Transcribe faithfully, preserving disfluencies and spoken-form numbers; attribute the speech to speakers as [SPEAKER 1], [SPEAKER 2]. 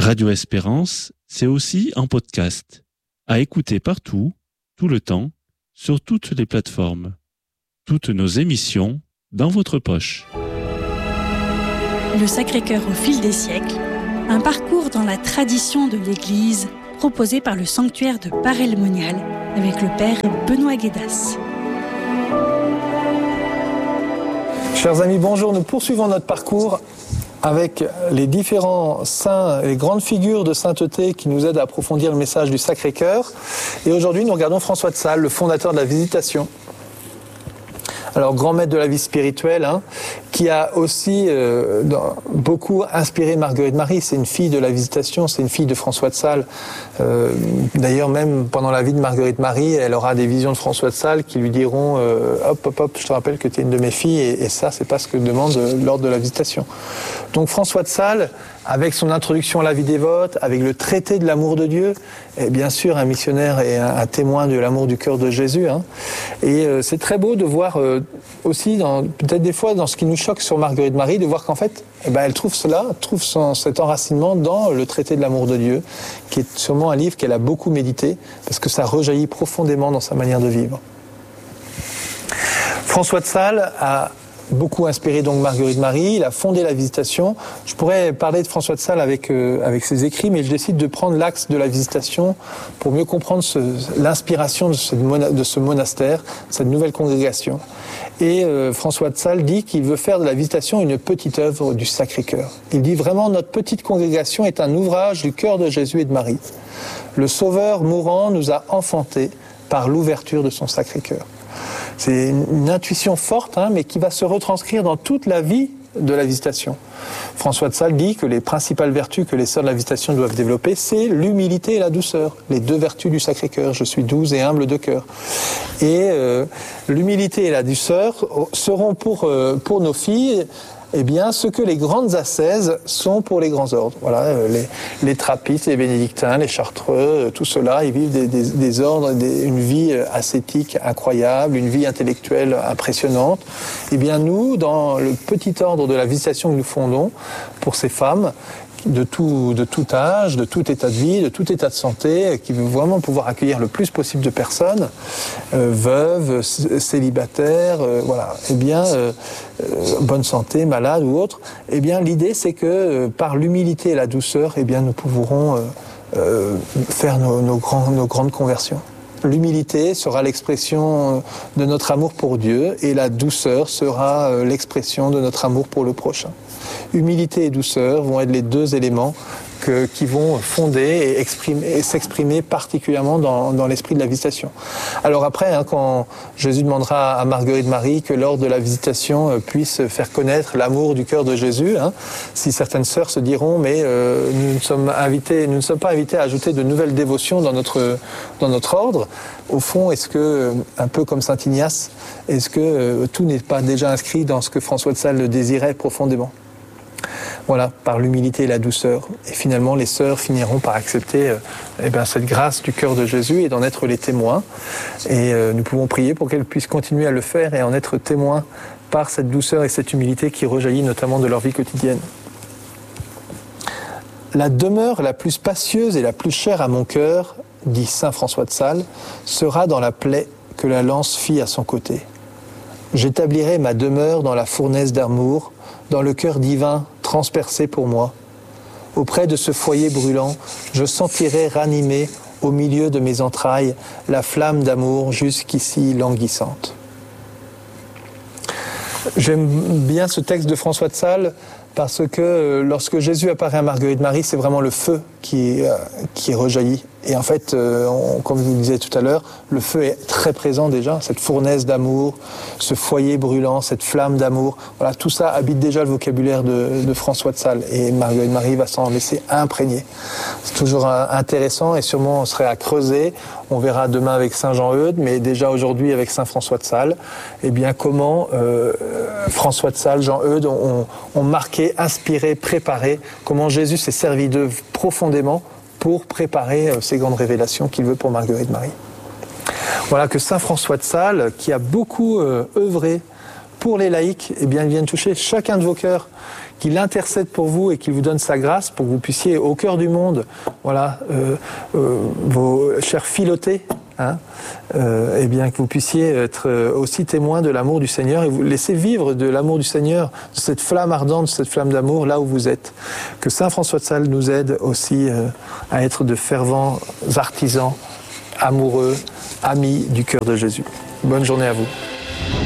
[SPEAKER 1] Radio Espérance, c'est aussi un podcast, à écouter partout, tout le temps, sur toutes les plateformes. Toutes nos émissions dans votre poche.
[SPEAKER 2] Le Sacré-Cœur au fil des siècles, un parcours dans la tradition de l'Église proposé par le sanctuaire de Paray-le-Monial avec le Père Benoît Guédas.
[SPEAKER 3] Chers amis, bonjour. Nous poursuivons notre parcours avec les différents saints, les grandes figures de sainteté qui nous aident à approfondir le message du Sacré-Cœur. Et aujourd'hui, nous regardons François de Sales, le fondateur de la Visitation. Alors, grand maître de la vie spirituelle, hein, qui a aussi euh, dans, beaucoup inspiré Marguerite Marie. C'est une fille de la Visitation, c'est une fille de François de Sales. Euh, d'ailleurs, même pendant la vie de Marguerite Marie, elle aura des visions de François de Sales qui lui diront euh, « Hop, hop, hop, je te rappelle que tu es une de mes filles » et, et ça, c'est pas ce que demande l'ordre de la Visitation. Donc François de Sales, avec son introduction à la vie dévote, avec le traité de l'amour de Dieu, est bien sûr un missionnaire et un, un témoin de l'amour du cœur de Jésus. Hein. Et euh, c'est très beau de voir euh, aussi, dans, peut-être des fois, dans ce qui nous choque sur Marguerite Marie, de voir qu'en fait, eh ben, elle trouve cela, trouve son, cet enracinement dans le traité de l'amour de Dieu, qui est sûrement un livre qu'elle a beaucoup médité, parce que ça rejaillit profondément dans sa manière de vivre. François de Sales a beaucoup inspiré donc Marguerite Marie, il a fondé la Visitation. Je pourrais parler de François de Sales avec, euh, avec ses écrits, mais je décide de prendre l'axe de la Visitation pour mieux comprendre ce, l'inspiration de ce, de ce monastère, cette nouvelle congrégation. Et euh, François de Sales dit qu'il veut faire de la Visitation une petite œuvre du Sacré-Cœur. Il dit vraiment, notre petite congrégation est un ouvrage du cœur de Jésus et de Marie. Le Sauveur mourant nous a enfantés par l'ouverture de son Sacré-Cœur. C'est une intuition forte, hein, mais qui va se retranscrire dans toute la vie de la Visitation. François de Sales dit que les principales vertus que les sœurs de la Visitation doivent développer, c'est l'humilité et la douceur, les deux vertus du Sacré-Cœur. Je suis douce et humble de cœur. Et euh, l'humilité et la douceur seront pour, euh, pour nos filles eh bien, ce que les grandes ascèses sont pour les grands ordres. Voilà, les, les trappistes, les bénédictins, les chartreux, tout cela, ils vivent des, des, des ordres, des, une vie ascétique incroyable, une vie intellectuelle impressionnante. Eh bien, nous, dans le petit ordre de la Visitation que nous fondons pour ces femmes, de tout, de tout âge, de tout état de vie, de tout état de santé, qui veut vraiment pouvoir accueillir le plus possible de personnes, euh, veuves, célibataires, euh, voilà, eh bien, euh, euh, bonne santé, malades ou autres, eh bien, l'idée, c'est que euh, par l'humilité et la douceur, eh bien, nous pourrons euh, euh, faire nos, nos, grands, nos grandes conversions. L'humilité sera l'expression de notre amour pour Dieu et la douceur sera l'expression de notre amour pour le prochain. Humilité et douceur vont être les deux éléments que, qui vont fonder et, exprimer, et s'exprimer particulièrement dans, dans l'esprit de la Visitation. Alors après, hein, quand Jésus demandera à Marguerite Marie que lors de la Visitation puisse faire connaître l'amour du cœur de Jésus, hein, si certaines sœurs se diront mais euh, nous, ne sommes invités, nous ne sommes pas invités à ajouter de nouvelles dévotions dans notre, dans notre ordre, au fond, est-ce que, un peu comme saint Ignace, est-ce que euh, tout n'est pas déjà inscrit dans ce que François de Sales désirait profondément ? Voilà, par l'humilité et la douceur. Et finalement, les sœurs finiront par accepter euh, eh bien, cette grâce du cœur de Jésus et d'en être les témoins. Et euh, nous pouvons prier pour qu'elles puissent continuer à le faire et en être témoins par cette douceur et cette humilité qui rejaillit notamment de leur vie quotidienne. La demeure la plus spacieuse et la plus chère à mon cœur, dit saint François de Sales, sera dans la plaie que la lance fit à son côté. J'établirai ma demeure dans la fournaise d'amour, dans le cœur divin transpercé pour moi. Auprès de ce foyer brûlant, je sentirai ranimer au milieu de mes entrailles la flamme d'amour jusqu'ici languissante. J'aime bien ce texte de François de Sales parce que lorsque Jésus apparaît à Marguerite Marie, c'est vraiment le feu qui, euh, qui rejaillit. Et en fait, euh, on, comme je vous le disais tout à l'heure, le feu est très présent déjà, cette fournaise d'amour, ce foyer brûlant, cette flamme d'amour. Voilà, tout ça habite déjà le vocabulaire de, de François de Sales. Et Marguerite Marie va s'en laisser imprégner. C'est toujours euh, intéressant et sûrement on serait à creuser. On verra demain avec saint Jean-Eudes, mais déjà aujourd'hui avec saint François de Sales. Eh bien, comment euh, François de Sales, Jean-Eudes ont, ont marqué, inspiré, préparé, comment Jésus s'est servi d'eux profondément pour préparer ces grandes révélations qu'il veut pour Marguerite Marie. Voilà que saint François de Sales, qui a beaucoup euh, œuvré pour les laïcs, eh bien, il vient toucher chacun de vos cœurs, qu'il intercède pour vous et qu'il vous donne sa grâce pour que vous puissiez, au cœur du monde, voilà, euh, euh, vos chers Philothée, Hein, euh, eh bien que vous puissiez être aussi témoin de l'amour du Seigneur et vous laisser vivre de l'amour du Seigneur, de cette flamme ardente, de cette flamme d'amour là où vous êtes. Que Saint François de Sales nous aide aussi euh, à être de fervents artisans, amoureux, amis du cœur de Jésus. Bonne journée à vous.